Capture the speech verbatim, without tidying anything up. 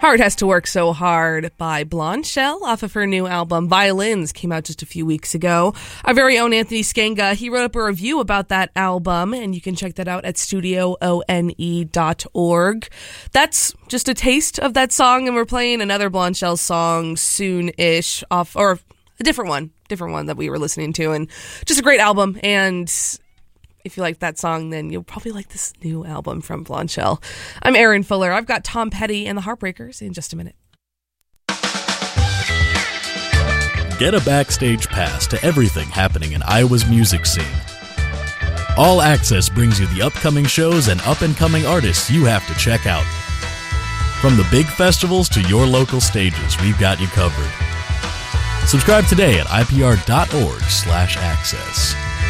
Heart Has to Work So Hard by Blonde Shell off of her new album Violins came out just a few weeks ago. Our very own Anthony Skenga, he wrote up a review about that album, and you can check that out at studio one dot org. That's just a taste of that song, and we're playing another Blonde Shell song soon-ish off, or a different one, different one that we were listening to, and just a great album. And if you like that song, then you'll probably like this new album from Blonde Shell. I'm Erin Fuller. I've got Tom Petty and the Heartbreakers in just a minute. Get a backstage pass to everything happening in Iowa's music scene. All Access brings you the upcoming shows and up-and-coming artists you have to check out. From the big festivals to your local stages, we've got you covered. Subscribe today at I P R dot org slash access.